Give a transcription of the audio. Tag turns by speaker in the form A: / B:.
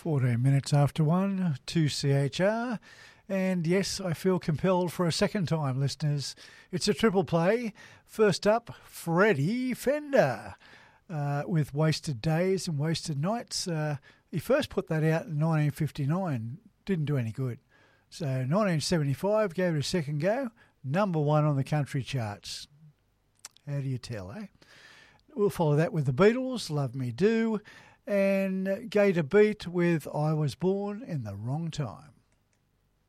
A: 14 minutes after 1 to CHR. And yes, I feel compelled for a second time, listeners. It's a triple play. First up, Freddie Fender with Wasted Days and Wasted Nights. He first put that out in 1959. Didn't do any good. So 1975, gave it a second go. Number 1 on the country charts. How do you tell, eh? We'll follow that with the Beatles, Love Me Do, and Gator Beat with I Was Born in the Wrong Time.